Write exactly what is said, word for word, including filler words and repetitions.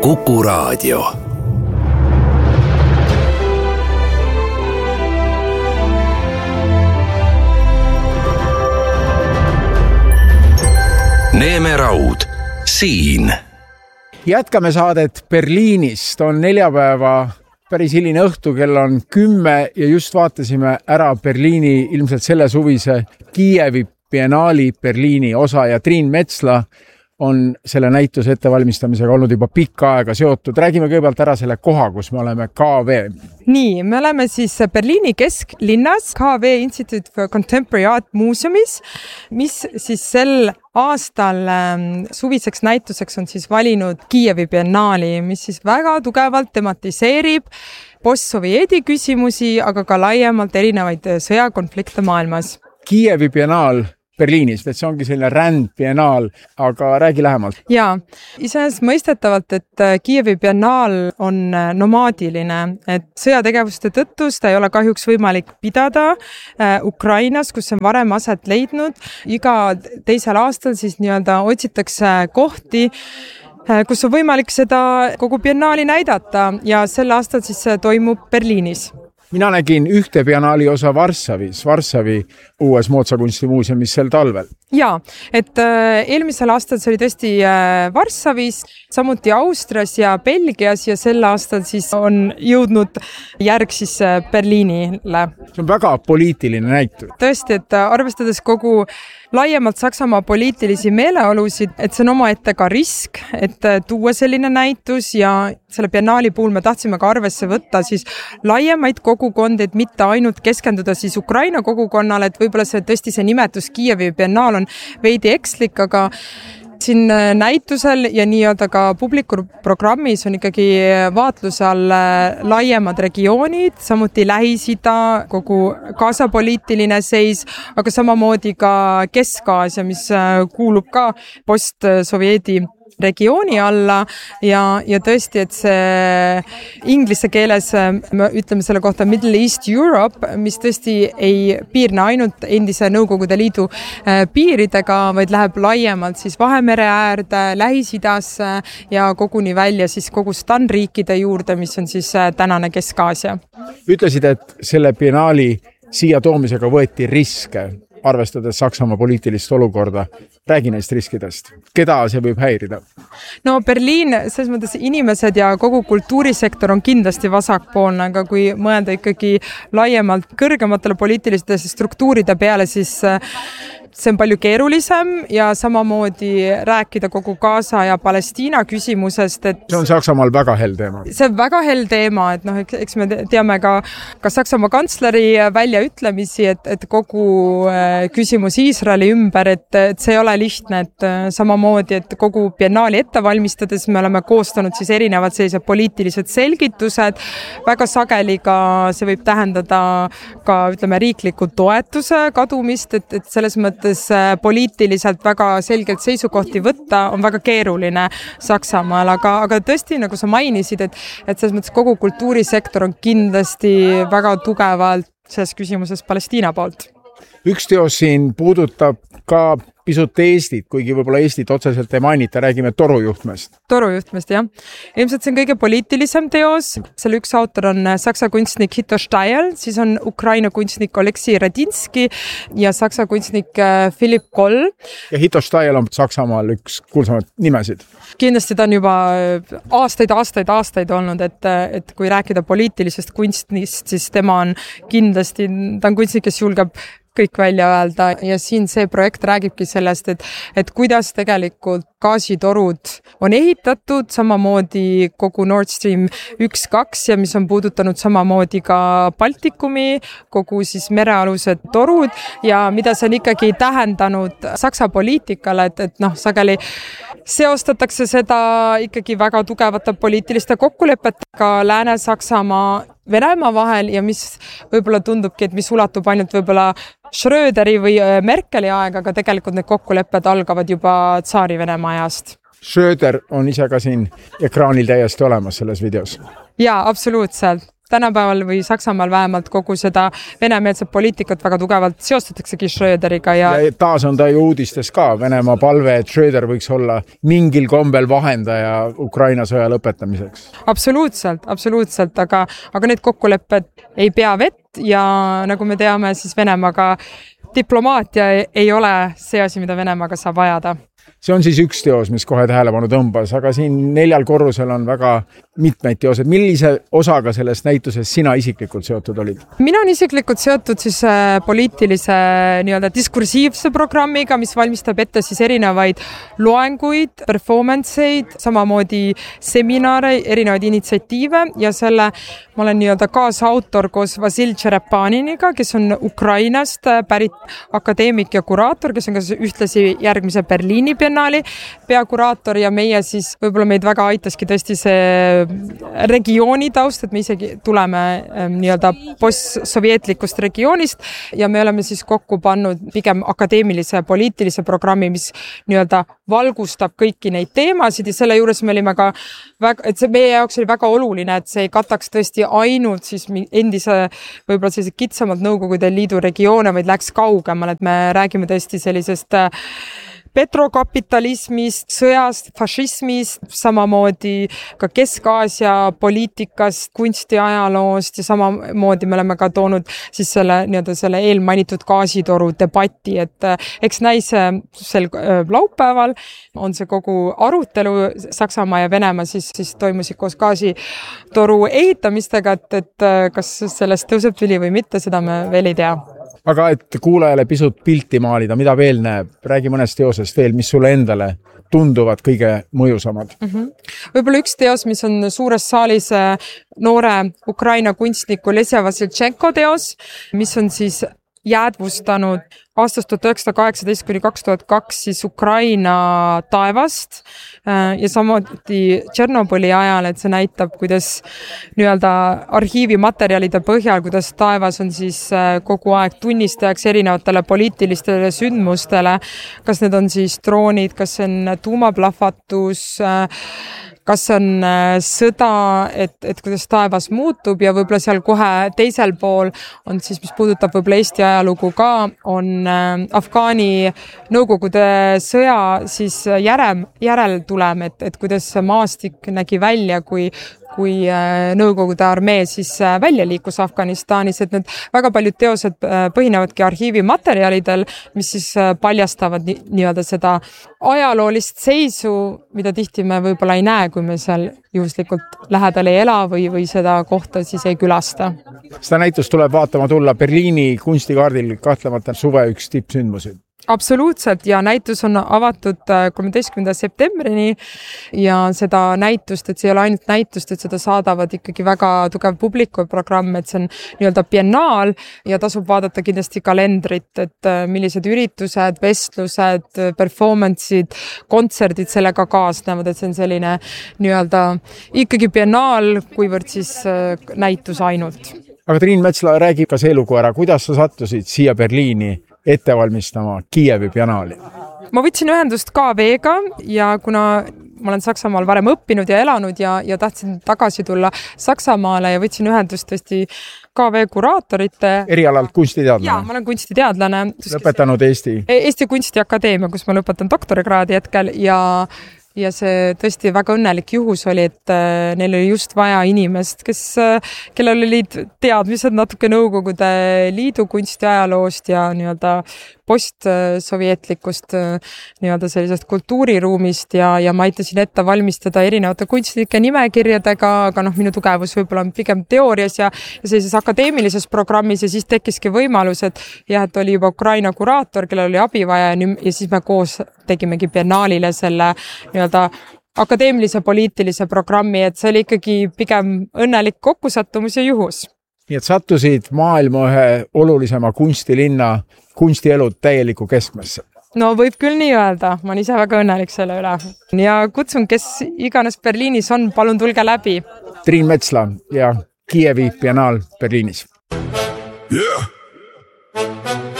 Kuku Raadio. Neeme Raud, siin. Jätkame saadet Berliinist. On neljapäeva päris hiline õhtu, kell on kümme ja just vaatasime ära Berliini ilmselt selle suvise Kiievi biennaali Berliini osa ja Triin Metsla on selle näituse ettevalmistamisega olnud juba pikka aega seotud. Räägime kõigepealt ära selle koha, kus me oleme K V. Nii, me oleme siis Berliini kesklinnas K V Institute for Contemporary Art Museumis, mis siis sel aastal suviseks näituseks on siis valinud Kiievi biennaali, mis siis väga tugevalt tematiseerib post-sovjeedi küsimusi, aga ka laiemalt erinevaid sõjakonflikte maailmas. Kiievi biennaal Berliinis, et see ongi selline rändbiennaal, aga räägi lähemalt. Jaa, iseenesest mõistetavalt, et Kiievi biennaal on nomaadiline, et sõjategevuste tõttu seda ei ole kahjuks võimalik pidada Ukrainas, kus on varem aset leidnud. Iga teisel aastal siis nii-öelda otsitakse kohti, kus on võimalik seda kogu biennaali näidata ja sel aastal siis toimub Berliinis. Mina nägin ühte biennaali osa Varssavis, Varssavi uues moodsakunstimuuseumis sel talvel. Jaa, et eelmisel aastal see oli tõesti Varssavis, samuti Austrias ja Belgias ja sel aastal siis on jõudnud järg siis Berliinile. See on väga poliitiline näitus. Tõesti, et arvestades kogu laiemalt Saksamaa poliitilisi meeleolusid, et see on omaette ka risk, et tuua selline näitus ja selle biennaali puhul me tahtsime ka arvesse võtta siis laiemaid kogukondi, et mitte ainult keskenduda siis Ukraina kogukonnale, et võib-olla see tõesti see nimetus Kiievi biennaal on veidi ekslik, aga siin näitusel ja nii-öelda ka publikuprogrammis on ikkagi vaatluse all laiemad regioonid, samuti Lähis-Ida, kogu kaasapoliitiline seis, aga samamoodi ka Kesk-Aasia, mis kuulub ka post-sovjeedi regiooni alla ja, ja tõesti, et see inglise keeles me ütleme selle kohta Middle East Europe, mis tõesti ei piirne ainult endise Nõukogude Liidu piiridega, vaid läheb laiemalt siis Vahemere äärde, Lähis-Idasse ja koguni välja siis kogu stanriikide juurde, mis on siis tänane Kesk-Aasia. Ütlesid, et selle biennaali siia toomisega võeti riske, arvestades Saksamaa poliitilist olukorda. Räägi neist riskidest. Keda see võib häirida? No Berliin, selles mõttes inimesed ja kogu kultuurisektor on kindlasti vasakpoolne, aga kui mõelda ikkagi laiemalt kõrgematele poliitiliste struktuuride peale, siis see on palju keerulisem ja samamoodi rääkida kogu Gaza ja Palestiina küsimusest. Et see on Saksamaal väga hell teema. See on väga hell teema, et noh, eks me teame ka, ka Saksamaa kantsleri väljaütlemisi, et, et kogu küsimus Iisraeli ümber, et, et see ei ole lihtne, et samamoodi, et kogu biennaali ette valmistades me oleme koostanud siis erinevad sellised poliitilised selgitused. Väga sageli ka see võib tähendada ka, ütleme, riikliku toetuse kadumist, et, et selles mõttes poliitiliselt väga selgelt seisukohti võtta on väga keeruline Saksamaal, aga, aga tõesti, nagu sa mainisid, et, et selles mõttes kogu kultuurisektor on kindlasti väga tugevalt selles küsimuses Palestiina poolt. Üks teos siin puudutab ka pisut Eestit, kuigi võib-olla Eestit otseselt ei mainita, räägime torujuhtmest. Torujuhtmest, jah. Ilmselt see on kõige poliitilisem teos. Selle üks autor on saksa kunstnik Hito Steyr, siis on Ukraina kunstnik Oleksii Radinski ja saksa kunstnik Philipp Koll. Ja Hito Steyr on Saksamaal üks kuulsamad nimesid. Kindlasti ta on juba aastaid, aastaid, aastaid olnud, et, et kui rääkida poliitilisest kunstnist, siis tema on kindlasti, ta on kunstnik, kes julgeb kõik välja öelda ja siin see projekt räägibki sellest, et, et kuidas tegelikult gaasitorud on ehitatud, samamoodi kogu Nord Stream üks kaks ja mis on puudutanud samamoodi ka Baltikumi, kogu siis merealused torud ja mida see on ikkagi tähendanud Saksa poliitikale, et, et noh, sageli seostatakse seda ikkagi väga tugevate poliitiliste kokkulepetega Lääne-Saksamaa Venemaa vahel ja mis võib-olla tundubki, et mis ulatub ainult võib-olla Schröderi või Merkeli aega, aga tegelikult need kokkulepped algavad juba tsaari Venemaa ajast. Schröder on ise ka siin ekraanil täiesti olemas selles videos. Jaa, absoluutselt. tänapäeval või Saksamaal vähemalt kogu seda venemeelset poliitikat väga tugevalt seostataksegi Schröderiga. Ja... ja taas on ta ju uudistes ka Venemaa palve, et Schröder võiks olla mingil kombel vahendaja Ukraina sõja lõpetamiseks. Absoluutselt, absoluutselt, aga, aga need kokkulepped ei pea vett ja nagu me teame, siis Venemaaga diplomaatia ei ole see asi, mida Venemaaga saab ajada. See on siis üks teos, mis kohe tähelepanu tõmbas, aga siin neljal korrusel on väga mitmeid teosed. Millise osaga sellest näituses sina isiklikult seotud olid? Mina olen isiklikult seotud siis poliitilise nii-öelda diskursiivse programmiga, mis valmistab ette siis erinevaid loenguid, performanceid, samamoodi seminare, erinevaid initsiatiive ja selle ma olen nii-öelda kaasautor koos Vasil Tšerepaniniga, kes on Ukrainast pärit akadeemik ja kuraator, kes on ka ühtlasi järgmise Berliini biennaali peakuraator ja meie siis võib-olla meid väga aitaski tõesti see regiooni taust, et me isegi tuleme nii-öelda post-sovjetlikust regioonist ja me oleme siis kokku pannud pigem akadeemilise poliitilise programmi, mis nii-öelda valgustab kõiki neid teemasid ja selle juures me olime ka väga, et see meie jaoks oli väga oluline, et see ei kataks tõesti ainult siis endise võib-olla sellised kitsamalt Nõukogude Liidu regioone, vaid läks kaugemal, et me räägime tõesti sellisest petrokapitalismist, sõjast, fašismist, samamoodi ka Kesk-Aasia poliitikast, kunstiajaloost ja samamoodi me oleme ka toonud siis selle, nii-öelda selle eelmainitud gaasitoru debatti, et eks näis sel laupäeval on see kogu arutelu Saksamaa ja Venemaa siis, siis toimusid koos gaasitoru ehitamistega, et, et kas sellest tõuseb tüli või mitte, seda me veel ei tea. Aga et kuulajale pisut pilti maalida, mida veel näeb? Räägi mõnest teosest veel, mis sulle endale tunduvad kõige mõjusamad. Mm-hmm. Võib-olla üks teos, mis on suures saalis noore Ukraina kunstniku Lesja Vasiltšenko teos, mis on siis jäädvustanud aastast tuhat üheksasada kaheksateist kuni kaks tuhat kaks siis Ukraina taevast ja samuti Tšernobõli ajal, et see näitab, kuidas nii-öelda arhiivimaterjalide põhjal, kuidas taevas on siis kogu aeg tunnistajaks erinevatele poliitilistele sündmustele, kas need on siis droonid, kas see on tuumaplahvatus, kas on sõda, et, et kuidas taevas muutub ja võib-olla seal kohe teisel pool on siis, mis puudutab võib-olla Eesti ajalugu ka, on Afgaani Nõukogude sõja siis järel, järeltulem, et, et kuidas maastik nägi välja, kui kui Nõukogude armee siis välja liikus Afganistanis, et need väga paljud teosed põhinevadki arhiivimaterjalidel, mis siis paljastavad ni- nii-öelda seda ajaloolist seisu, mida tihti me võib-olla ei näe, kui me seal juhuslikult lähedal ei ela või, või seda kohta siis ei külasta. Seda näitust tuleb vaatama tulla Berliini kunstikaardil kahtlemata suve üks tippsündmusi. Absoluutselt ja näitus on avatud kolmeteistkümnenda septembrini ja seda näitust, et see ei ole ainult näitust, et seda saadavad ikkagi väga tugev publikuprogramm, et see on nii-öelda biennaal ja tasub vaadata kindlasti kalendrit, et millised üritused, vestlused, performance'id, kontserdid sellega kaasnevad, et see on selline nii-öelda ikkagi biennaal, kuivõrd siis näitus ainult. Aga Triin Metsla räägib ka see lugu ära, kuidas sa sattusid siia Berliini ette valmistama Kiievi biennaali? Ma võtsin ühendust K V-ga ja kuna ma olen Saksamaal varem õppinud ja elanud ja, ja tahtsin tagasi tulla Saksamaale ja võtsin ühendust tõesti K V kuraatorite. Erialalt kunstiteadlane? Jaa, ma olen kunstiteadlane. Lõpetanud Eesti? Eesti Kunstiakadeemia, kus ma lõpetan doktorikraadi hetkel ja ja see tõesti väga õnnelik juhus oli, et neil oli just vaja inimest, kes, kellel olid teadmised natuke Nõukogude Liidu kunstiajaloost ja nii-öelda postsovjetlikust nii-öelda sellisest kultuuriruumist ja, ja ma aitasin ette valmistada erinevate kunstnike nimekirjadega, aga noh, minu tugevus võib-olla on pigem teoorias ja, ja sellises akadeemilises programmis ja siis tekkiski võimalus, et jah, et oli juba Ukraina kuraator, kellel oli abi vaja ja, ja siis me koos tegimegi biennaalile selle nii-öelda akadeemilise poliitilise programmi, et see oli ikkagi pigem õnnelik kokkusattumus ja juhus. Nii et sattusid maailma ühe olulisema kunstilinna kunstielud täieliku keskmesse. No võib küll nii öelda, ma olen ise väga õnnelik selle üle. Ja kutsun, kes iganes Berliinis on, palun tulge läbi. Triin Metsla ja Kiievi biennaal Berliinis. Yeah.